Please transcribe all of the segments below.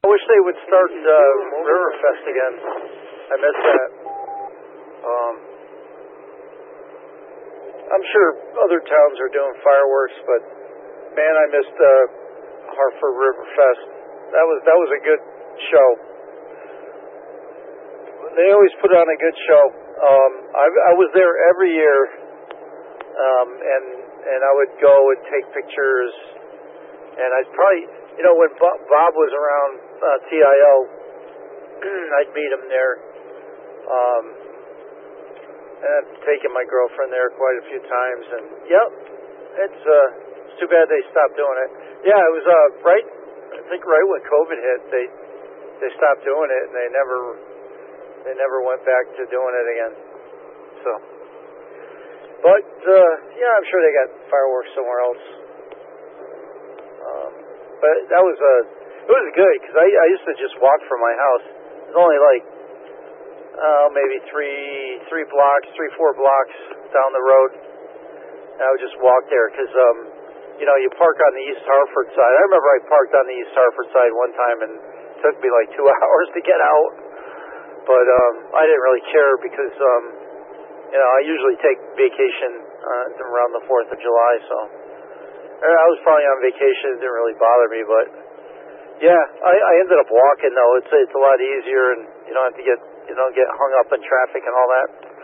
I wish they would start Riverfest again. I miss that. I'm sure other towns are doing fireworks, but man, I missed Hartford Riverfest. That was a good show. They always put on a good show. I was there every year, and I would go and take pictures. And I'd probably, when Bob was around TIO, I'd meet him there. And I've taken my girlfriend there quite a few times. And yep, it's too bad they stopped doing it. Yeah, it was right. I think right when COVID hit, they stopped doing it, and they never went back to doing it again. So, but yeah, I'm sure they got fireworks somewhere else. But it was good because I used to just walk from my house. It was only like maybe 4 blocks down the road. And I would just walk there because you park on the East Hartford side. I remember I parked on the East Hartford side one time and it took me like 2 hours to get out. But I didn't really care because I usually take vacation around the 4th of July, so I was probably on vacation. It didn't really bother me, but yeah, I ended up walking though. It's a lot easier, and you don't have to get hung up in traffic and all that.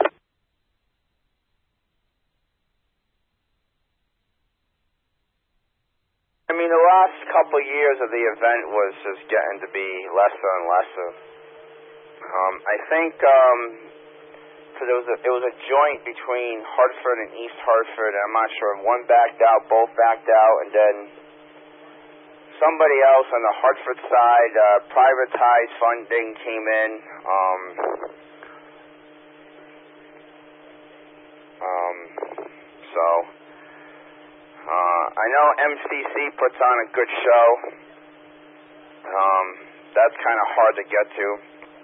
I mean, the last couple of years of the event was just getting to be lesser and lesser. I think because it was a joint between Hartford and East Hartford, and I'm not sure if one backed out, both backed out, and then somebody else on the Hartford side, privatized funding came in. So I know MCC puts on a good show. That's kind of hard to get to.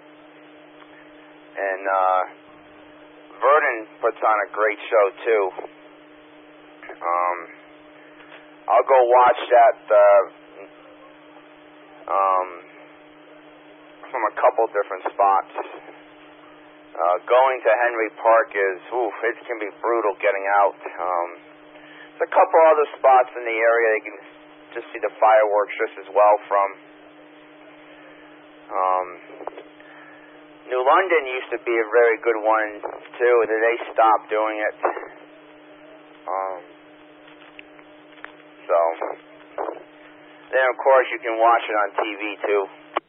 And Vernon puts on a great show too. I'll go watch that from a couple different spots. Going to Henry Park it can be brutal getting out. There's a couple other spots in the area they can just see the fireworks just as well from. New London used to be a very good one too. They stopped doing it. So then of course you can watch it on TV too.